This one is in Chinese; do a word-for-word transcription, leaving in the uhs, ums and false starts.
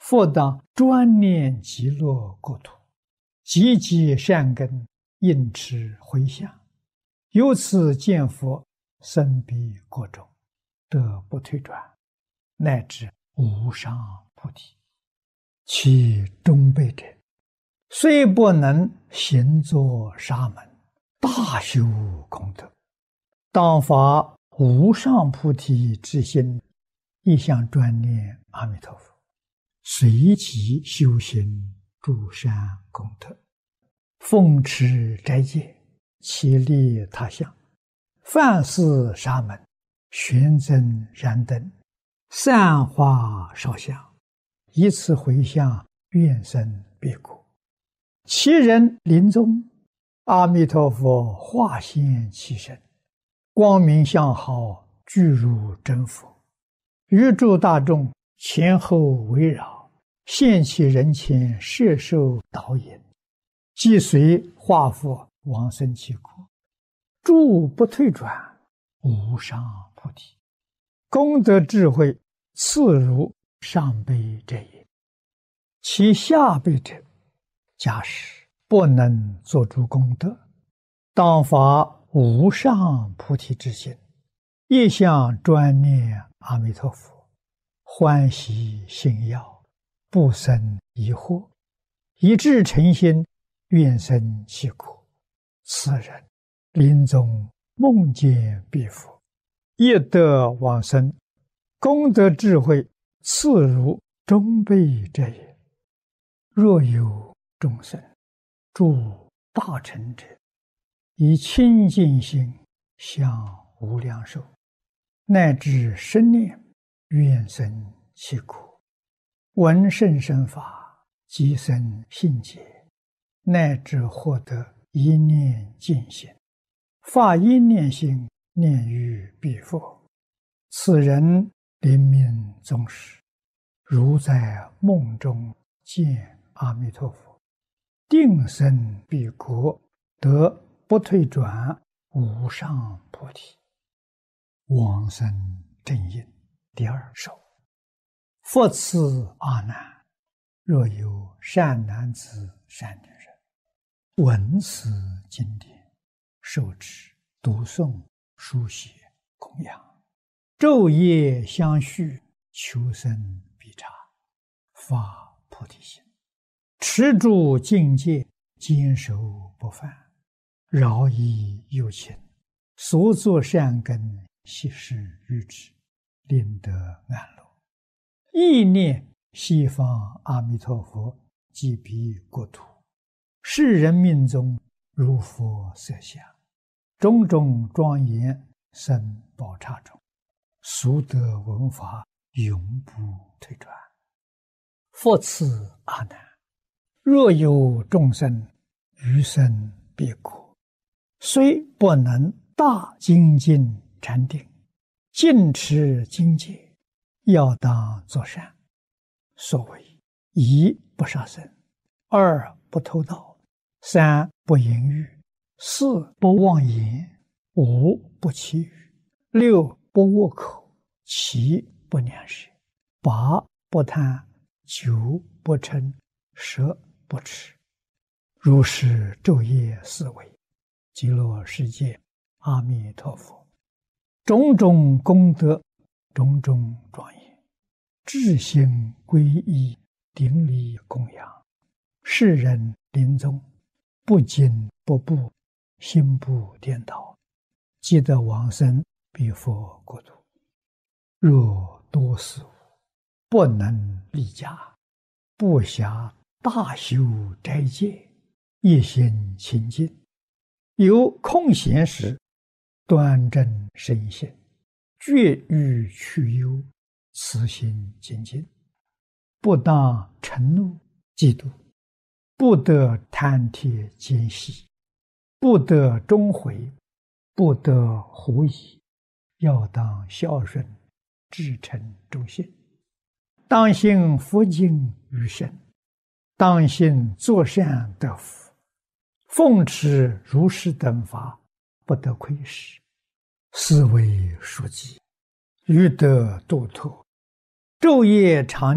复当专念极乐国土，积积善根，应持回向，由此见佛，身彼国中，得不退转，乃至无上菩提。其中辈者，虽不能行作沙门，大修功德，当发无上菩提之心，一向专念阿弥陀佛，随即修行诸善功德，奉持斋戒，其利他乡，饭施沙门，玄增燃灯，散花烧香，以此回向，愿生彼国。其人临终，阿弥陀佛化现其身，光明相好，具如真佛，于诸大众前后围绕，现其人前，摄受导引，即随化佛往生其国，诸不退转，无上菩提。功德智慧次如上辈者也。其下辈者，假使不能作诸功德，当发无上菩提之心，一向专念阿弥陀佛，欢喜信要，不生疑惑，以至诚心，愿生其国。此人临终梦见彼佛，亦得往生，功德智慧次如中辈者也。若有众生诸大乘者，以清净心向无量寿，乃至生念，愿生其国，闻甚深法，即生信解，乃至获得一念净心，发一念心，念于彼佛。此人临命终时，如在梦中见阿弥陀佛，定生彼国，得不退转，无上菩提。往生正因第二首。复次阿难，若有善男子善女人，闻此经典，受持读诵书写供养，昼夜相续，求生必察，发菩提心，持住境界，坚守不犯，饶益有情，所作善根，悉施于之，令得安乐。意念西方阿弥陀佛即彼国土，世人命中如佛色相，种种庄严生宝刹中，俗得闻法，永不退转。复次阿难，若有众生余生彼国，虽不能大精进禅定，尽持经戒，要当作善。所谓一不杀生，二不偷盗，三不淫欲，四不妄言，五不绮语，六不恶口，七不两舌，八不贪，九不嗔，十不痴。如是昼夜思维，极乐世界阿弥陀佛，种种功德，种种庄严，至心皈依，顶礼供养，世人临终不惊不怖，心不颠倒，即得往生彼佛国土。若多死无，不能立家，不暇大修斋戒，一心清净，有空闲时，端正身心，绝欲去忧，慈心精进，不当嗔怒嫉妒，不得贪帖奸细，不得终悔，不得狐疑，要当孝顺，至诚忠信，当信佛经于身，当信作善得福，奉持如是等法，不得亏失，斯为书记，欲得度脱，昼夜常